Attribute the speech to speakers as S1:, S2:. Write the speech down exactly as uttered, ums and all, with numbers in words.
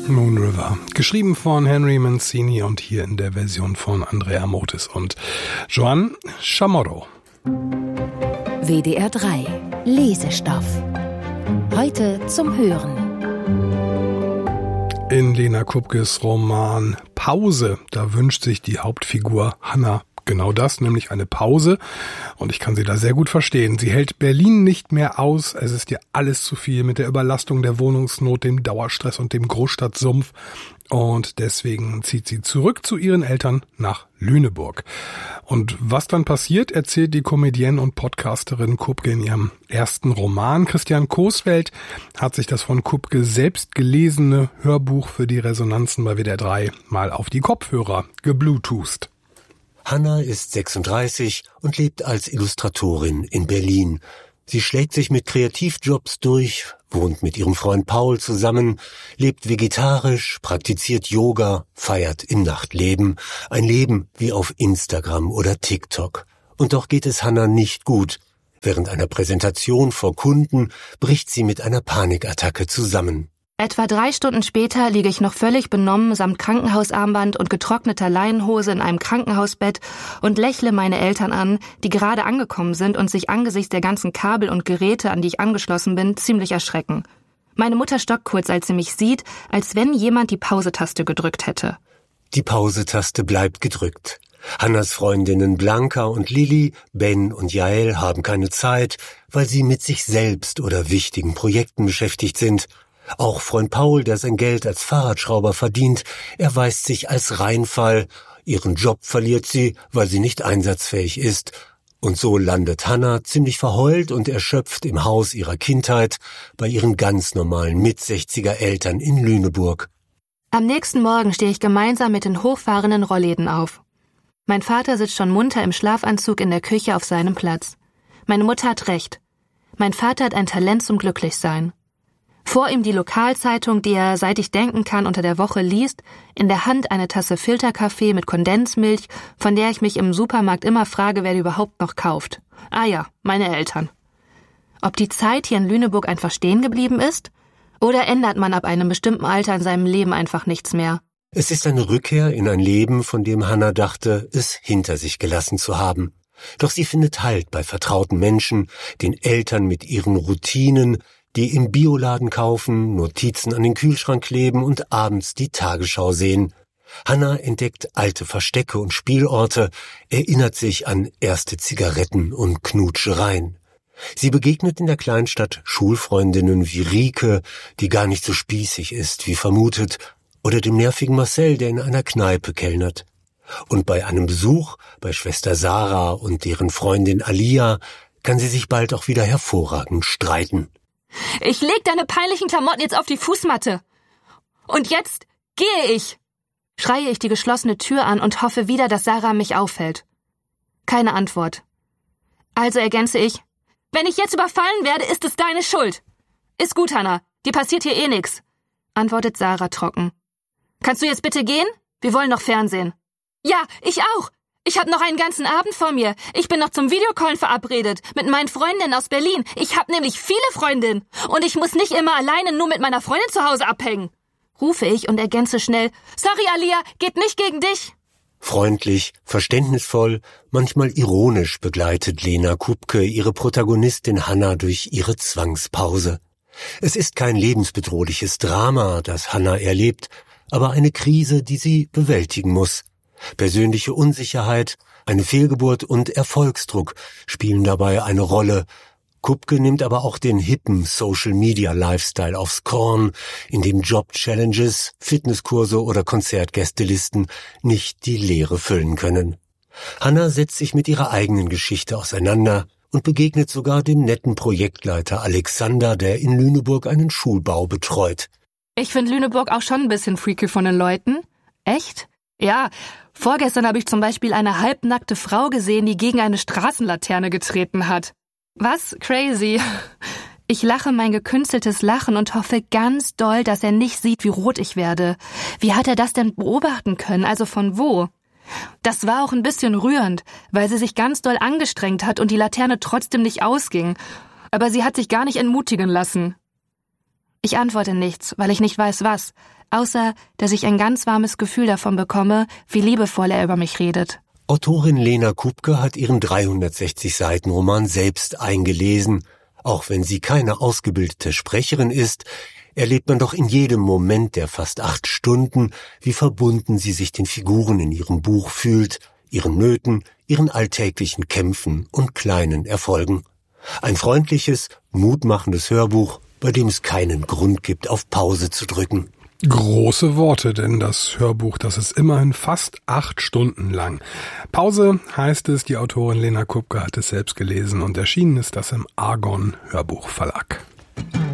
S1: Moon River. Geschrieben von Henry Mancini und hier in der Version von Andrea Motis und Joan Chamorro.
S2: W D R drei Lesestoff. Heute zum Hören.
S1: In Lena Kupkes Roman Pause, da wünscht sich die Hauptfigur Hannah genau das, nämlich eine Pause. Und ich kann sie da sehr gut verstehen. Sie hält Berlin nicht mehr aus. Es ist ihr alles zu viel mit der Überlastung, der Wohnungsnot, dem Dauerstress und dem Großstadtsumpf. Und deswegen zieht sie zurück zu ihren Eltern nach Lüneburg. Und was dann passiert, erzählt die Comedienne und Podcasterin Kupke in ihrem ersten Roman. Christian Coesfeld hat sich das von Kupke selbst gelesene Hörbuch für die Resonanzen bei W D R drei mal auf die Kopfhörer gebluetootht.
S3: Hannah ist sechsunddreißig und lebt als Illustratorin in Berlin. Sie schlägt sich mit Kreativjobs durch, wohnt mit ihrem Freund Paul zusammen, lebt vegetarisch, praktiziert Yoga, feiert im Nachtleben. Ein Leben wie auf Instagram oder TikTok. Und doch geht es Hannah nicht gut. Während einer Präsentation vor Kunden bricht sie mit einer Panikattacke zusammen.
S4: Etwa drei Stunden später liege ich noch völlig benommen samt Krankenhausarmband und getrockneter Leinenhose in einem Krankenhausbett und lächle meine Eltern an, die gerade angekommen sind und sich angesichts der ganzen Kabel und Geräte, an die ich angeschlossen bin, ziemlich erschrecken. Meine Mutter stockt kurz, als sie mich sieht, als wenn jemand die Pause-Taste gedrückt hätte.
S3: Die Pause-Taste bleibt gedrückt. Hannas Freundinnen Blanca und Lilly, Ben und Jael haben keine Zeit, weil sie mit sich selbst oder wichtigen Projekten beschäftigt sind. Auch Freund Paul, der sein Geld als Fahrradschrauber verdient, erweist sich als Reinfall. Ihren Job verliert sie, weil sie nicht einsatzfähig ist. Und so landet Hannah ziemlich verheult und erschöpft im Haus ihrer Kindheit bei ihren ganz normalen Mit-sechziger Eltern in Lüneburg.
S4: Am nächsten Morgen stehe ich gemeinsam mit den hochfahrenden Rollläden auf. Mein Vater sitzt schon munter im Schlafanzug in der Küche auf seinem Platz. Meine Mutter hat recht. Mein Vater hat ein Talent zum Glücklichsein. Vor ihm die Lokalzeitung, die er, seit ich denken kann, unter der Woche liest, in der Hand eine Tasse Filterkaffee mit Kondensmilch, von der ich mich im Supermarkt immer frage, wer die überhaupt noch kauft. Ah ja, meine Eltern. Ob die Zeit hier in Lüneburg einfach stehen geblieben ist? Oder ändert man ab einem bestimmten Alter in seinem Leben einfach nichts mehr?
S3: Es ist eine Rückkehr in ein Leben, von dem Hannah dachte, es hinter sich gelassen zu haben. Doch sie findet Halt bei vertrauten Menschen, den Eltern mit ihren Routinen, die im Bioladen kaufen, Notizen an den Kühlschrank kleben und abends die Tagesschau sehen. Hannah entdeckt alte Verstecke und Spielorte, erinnert sich an erste Zigaretten und Knutschereien. Sie begegnet in der Kleinstadt Schulfreundinnen wie Rike, die gar nicht so spießig ist wie vermutet, oder dem nervigen Marcel, der in einer Kneipe kellnert. Und bei einem Besuch bei Schwester Sarah und deren Freundin Alia kann sie sich bald auch wieder hervorragend streiten.
S4: Ich leg deine peinlichen Klamotten jetzt auf die Fußmatte. Und jetzt gehe ich, schreie ich die geschlossene Tür an und hoffe wieder, dass Sarah mich auffällt. Keine Antwort. Also ergänze ich, wenn ich jetzt überfallen werde, ist es deine Schuld. Ist gut, Hannah, dir passiert hier eh nix, antwortet Sarah trocken. Kannst du jetzt bitte gehen? Wir wollen noch Fernsehen. Ja, ich auch. Ich hab noch einen ganzen Abend vor mir. Ich bin noch zum Videocallen verabredet. Mit meinen Freundinnen aus Berlin. Ich hab nämlich viele Freundinnen. Und ich muss nicht immer alleine nur mit meiner Freundin zu Hause abhängen. Rufe ich und ergänze schnell. Sorry, Alia, geht nicht gegen dich.
S3: Freundlich, verständnisvoll, manchmal ironisch begleitet Lena Kupke ihre Protagonistin Hannah durch ihre Zwangspause. Es ist kein lebensbedrohliches Drama, das Hannah erlebt, aber eine Krise, die sie bewältigen muss. Persönliche Unsicherheit, eine Fehlgeburt und Erfolgsdruck spielen dabei eine Rolle. Kupke nimmt aber auch den hippen Social-Media-Lifestyle aufs Korn, in dem Job-Challenges, Fitnesskurse oder Konzertgästelisten nicht die Leere füllen können. Hannah setzt sich mit ihrer eigenen Geschichte auseinander und begegnet sogar dem netten Projektleiter Alexander, der in Lüneburg einen Schulbau betreut.
S4: Ich finde Lüneburg auch schon ein bisschen freaky von den Leuten. Echt? Ja, vorgestern habe ich zum Beispiel eine halbnackte Frau gesehen, die gegen eine Straßenlaterne getreten hat. Was? Crazy. Ich lache mein gekünsteltes Lachen und hoffe ganz doll, dass er nicht sieht, wie rot ich werde. Wie hat er das denn beobachten können? Also von wo? Das war auch ein bisschen rührend, weil sie sich ganz doll angestrengt hat und die Laterne trotzdem nicht ausging. Aber sie hat sich gar nicht entmutigen lassen. Ich antworte nichts, weil ich nicht weiß was. außer dass ich ein ganz warmes Gefühl davon bekomme, wie liebevoll er über mich redet.
S3: Autorin Lena Kupke hat ihren dreihundertsechzig Seiten Roman selbst eingelesen. Auch wenn sie keine ausgebildete Sprecherin ist, erlebt man doch in jedem Moment der fast acht Stunden, wie verbunden sie sich den Figuren in ihrem Buch fühlt, ihren Nöten, ihren alltäglichen Kämpfen und kleinen Erfolgen. Ein freundliches, mutmachendes Hörbuch, bei dem es keinen Grund gibt, auf Pause zu drücken.
S1: Große Worte, denn das Hörbuch, das ist immerhin fast acht Stunden lang. Pause heißt es, die Autorin Lena Kupke hat es selbst gelesen und erschienen ist das im Argon Hörbuchverlag.